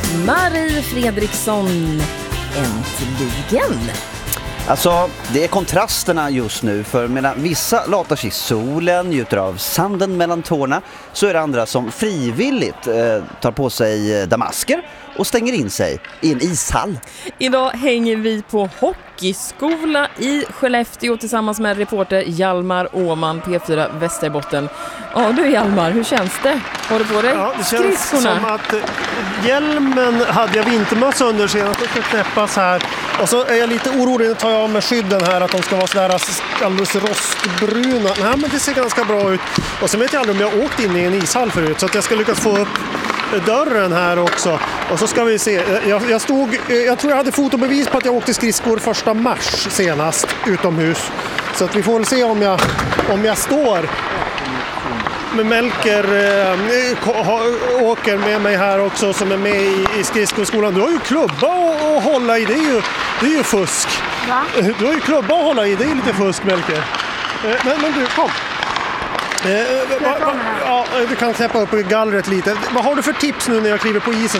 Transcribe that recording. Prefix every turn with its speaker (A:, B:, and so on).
A: Marie Fredriksson, äntligen!
B: Alltså, det är kontrasterna just nu, för medan vissa latar sig i solen, njuter av sanden mellan tårna, så är det andra som frivilligt tar på sig damasker och stänger in sig i en ishall.
A: Idag hänger vi på hockeyskola i Skellefteå tillsammans med reporter Hjalmar Åman, P4 Västerbotten. Ja du Hjalmar, hur känns det? Har du på dig
C: det känns som att hjälmen hade jag vintermössa under senast och ska knäppas här. Och så är jag lite orolig, att tar jag av med skydden här, att de ska vara sådär alldeles rostbruna. Nej, men det ser ganska bra ut. Och så vet jag aldrig om jag åkt in i en ishall förut, så att jag ska lyckas få upp dörren här också. Och så ska vi se. Jag tror jag hade fotobevis på att jag åkte skridskor 1 mars senast utomhus. Så att vi får väl se om jag står. Men Melker åker med mig här också, som är med i skridskoskolan. Du har ju klubba att hålla i, det är ju fusk.
D: Va?
C: Du har ju klubba att hålla i, det är lite fusk, Melker. Men du, kom. Du kan släppa upp gallret lite. Vad har du för tips nu när jag kliver på isen?